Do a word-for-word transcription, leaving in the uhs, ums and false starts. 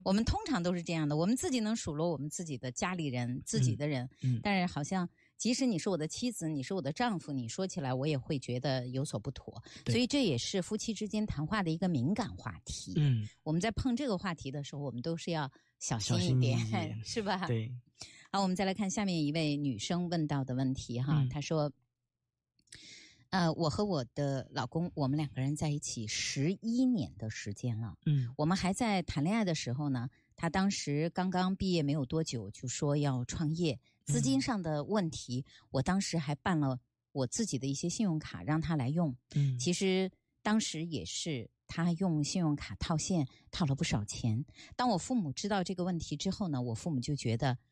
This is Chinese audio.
我们通常都是这样的，我们自己能数落我们自己的家里人、自己的人， 嗯嗯、 但是好像即使你是我的妻子，你是我的丈夫，你说起来我也会觉得有所不妥，所以这也是夫妻之间谈话的一个敏感话题。 嗯， 我们在碰这个话题的时候，我们都是要小心一点， 小心翼翼是吧？ 对。 好，我们再来看下面一位女生问到的问题哈， 嗯、 她说。呃，我和我的老公，我们两个人在一起十一年的时间了。 嗯， 我们还在谈恋爱的时候呢，他当时刚刚毕业没有多久，就说要创业，资金上的问题，嗯、我当时还办了我自己的一些信用卡让他来用。 嗯， 其实当时也是他用信用卡套现套了不少钱。当我父母知道这个问题之后呢，我父母就觉得